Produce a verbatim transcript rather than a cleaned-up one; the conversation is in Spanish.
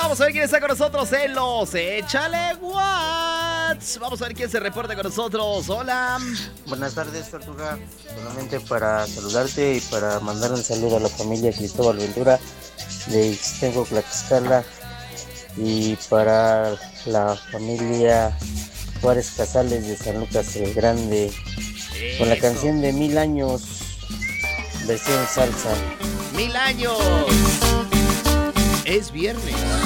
Vamos a ver quién está con nosotros en los Échale Watts. Vamos a ver quién se reporta con nosotros. Hola. Buenas tardes, Tortuga. Solamente para saludarte y para mandar un saludo a la familia Cristóbal Ventura de Ixtenco, Tlaxcala, y para la familia Juárez Casales de San Lucas el Grande. Eso. Con la canción de Mil Años, versión salsa. Mil años. Es viernes.